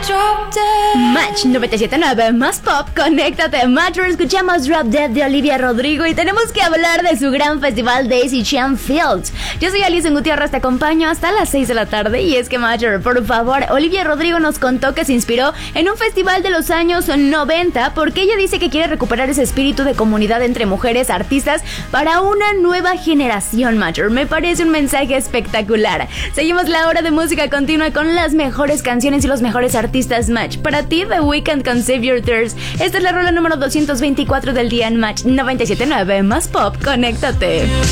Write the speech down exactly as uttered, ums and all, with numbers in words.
Match noventa y siete punto nueve más pop, conéctate. Match, escuchamos Drop Dead de Olivia Rodrigo y tenemos que hablar de su gran festival Daisy Chan Fields. Yo soy Alison Gutiérrez, te acompaño hasta las seis de la tarde y es que Matcher, por favor, Olivia Rodrigo nos contó que se inspiró en un festival de los años noventa porque ella dice que quiere recuperar ese espíritu de comunidad entre mujeres artistas para una nueva generación. Matcher, me parece un mensaje espectacular. Seguimos la hora de música continua con las mejores canciones y los mejores artistas. Match, para ti The Weeknd con Save Your Tears. Esta es la rola número doscientos veinticuatro del día en Match noventa y siete punto nueve más pop, conéctate.